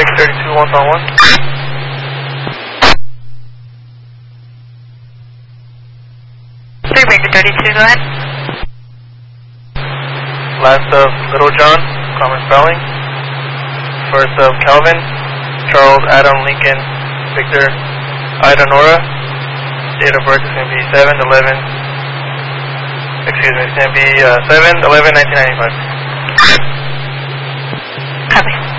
Quebec 32, 1,1. Quebec 32, go ahead. Last of Little John, common spelling. First of Calvin, Charles Adam Lincoln Victor Ida Nora. Date of birth is going to be 7/11. Excuse me, it's going to be 7/11/1995. Copy.